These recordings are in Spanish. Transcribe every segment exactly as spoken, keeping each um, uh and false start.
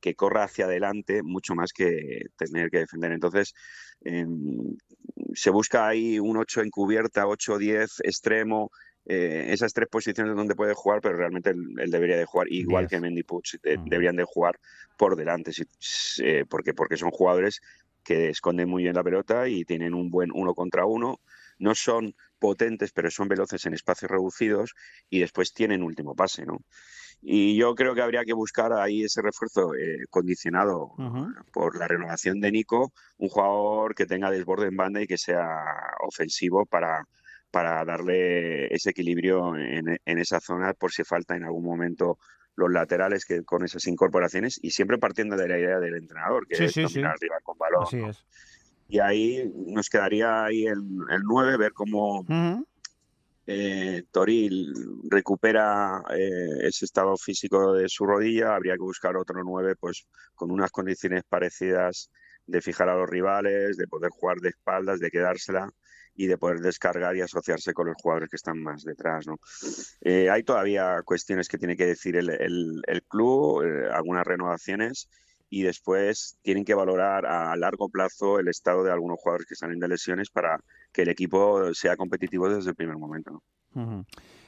que corra hacia adelante mucho más que tener que defender. Entonces, eh, se busca ahí un ocho encubierta, ocho diez extremo, eh, esas tres posiciones donde puede jugar, pero realmente él, él debería de jugar igual que diez. Mendy Puig, de, Uh-huh. deberían de jugar por delante, si, eh, porque, porque son jugadores que esconden muy bien la pelota y tienen un buen uno contra uno. No son potentes, pero son veloces en espacios reducidos y después tienen último pase, ¿no? Y yo creo que habría que buscar ahí ese refuerzo eh, condicionado Uh-huh. por la renovación de Nico, un jugador que tenga desborde en banda y que sea ofensivo para, para darle ese equilibrio en, en esa zona por si falta en algún momento los laterales que con esas incorporaciones y siempre partiendo de la idea del entrenador, Sí, que es sí, dominar sí. al rival con balón, Así ¿no? es. Y ahí nos quedaría ahí el, el nueve, ver cómo Uh-huh. eh, Toril recupera eh, ese estado físico de su rodilla, habría que buscar otro nueve pues con unas condiciones parecidas de fijar a los rivales, de poder jugar de espaldas, de quedársela y de poder descargar y asociarse con los jugadores que están más detrás, ¿no? Eh, hay todavía cuestiones que tiene que decir el, el, el club, eh, algunas renovaciones y después tienen que valorar a largo plazo el estado de algunos jugadores que salen de lesiones para que el equipo sea competitivo desde el primer momento, ¿no? Uh-huh.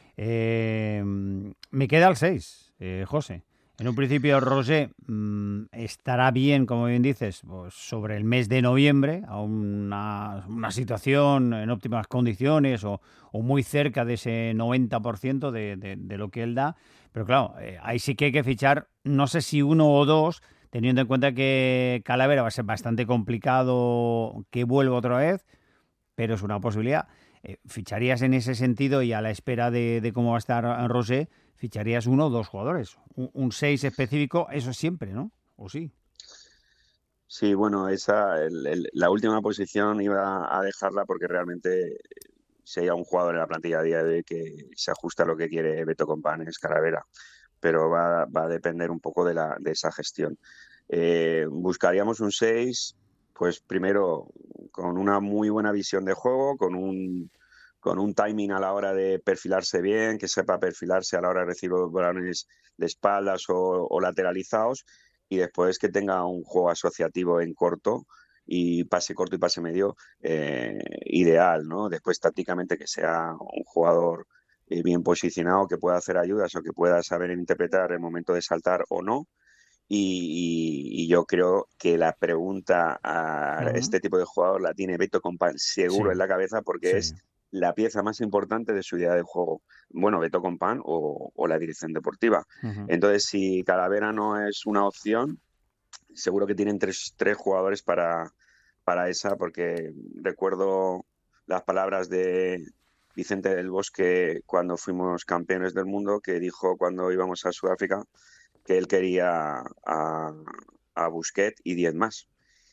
Eh, me queda el seis, eh, José. En un principio, Roger mmm, estará bien, como bien dices, pues sobre el mes de noviembre, a una, una situación en óptimas condiciones o, o, muy cerca de ese noventa por ciento de, de, de lo que él da. Pero claro, eh, ahí sí que hay que fichar, no sé si uno o dos, teniendo en cuenta que Calavera va a ser bastante complicado que vuelva otra vez, pero es una posibilidad. Eh, ¿Ficharías en ese sentido y a la espera de, de cómo va a estar Rosé, ficharías uno o dos jugadores? Un, un seis específico, eso siempre, ¿no? ¿O sí? Sí, bueno, esa, el, el, la última posición iba a dejarla porque realmente si hay un jugador en la plantilla a día de hoy que se ajusta a lo que quiere Beto Compán es Calavera, pero va, va a depender un poco de, la, de esa gestión. Eh, buscaríamos un seis, pues primero con una muy buena visión de juego, con un, con un timing a la hora de perfilarse bien, que sepa perfilarse a la hora de recibir los balones de espaldas o, o lateralizados, y después que tenga un juego asociativo en corto y pase corto y pase medio eh, ideal, ¿no? Después tácticamente que sea un jugador eh, bien posicionado, que pueda hacer ayudas o que pueda saber interpretar el momento de saltar o no. Y, y, y yo creo que la pregunta a Uh-huh. este tipo de jugador la tiene Beto Compán seguro en Sí, la cabeza porque sí. es la pieza más importante de su idea de juego. Bueno, Beto Compán o, o la dirección deportiva. Uh-huh. Entonces, si Calavera no es una opción, seguro que tienen tres, tres jugadores para, para esa, porque recuerdo las palabras de Vicente del Bosque cuando fuimos campeones del mundo, que dijo cuando íbamos a Sudáfrica que él quería a, a Busquets y diez más.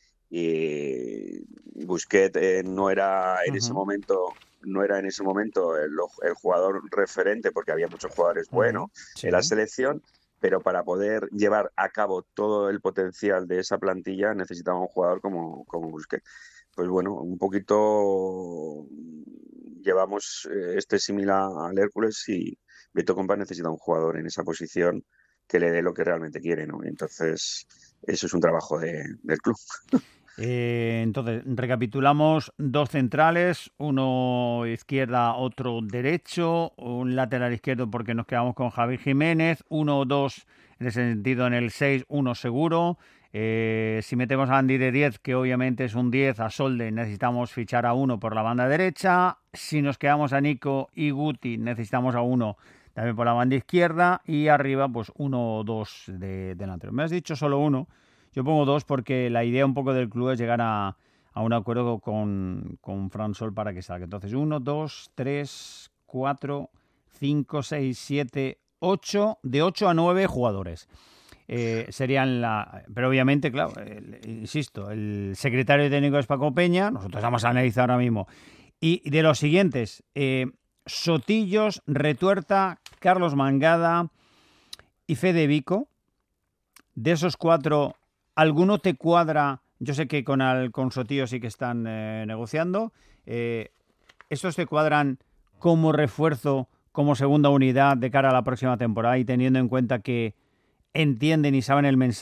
Y Busquets eh, no era en ese Uh-huh. momento no era en ese momento el, el jugador referente porque había muchos jugadores buenos Uh-huh. en la Sí. selección, pero para poder llevar a cabo todo el potencial de esa plantilla necesitaba un jugador como, como Busquets. Pues bueno, un poquito llevamos eh, este similar al Hércules y Beto Compa necesita un jugador en esa posición que le dé lo que realmente quiere, ¿no? Entonces, eso es un trabajo de, del club. Eh, entonces, recapitulamos: dos centrales, uno izquierda, otro derecho, un lateral izquierdo porque nos quedamos con Javi Jiménez, uno o dos en ese sentido en el seis, uno seguro. Eh, si metemos a Andy de diez, que obviamente es un diez, a Solde necesitamos fichar a uno por la banda derecha. Si nos quedamos a Nico y Guti, necesitamos a uno también por la banda izquierda. Y arriba, pues uno o dos de delantero. Me has dicho solo uno. Yo pongo dos porque la idea un poco del club es llegar a, a un acuerdo con, con Fran Sol para que salga. Entonces, uno, dos, tres, cuatro, cinco, seis, siete, ocho, de ocho a nueve jugadores. Eh, serían la... Pero obviamente, claro, el, insisto, el secretario técnico es Paco Peña, nosotros vamos a analizar ahora mismo. Y de los siguientes, eh, Sotillos, Retuerta, Carlos Mangada y Fede Vico. De esos cuatro, ¿alguno te cuadra? Yo sé que con el con Sotillo sí que están eh, negociando. Eh, ¿Estos te cuadran como refuerzo, como segunda unidad de cara a la próxima temporada y teniendo en cuenta que entienden y saben el mensaje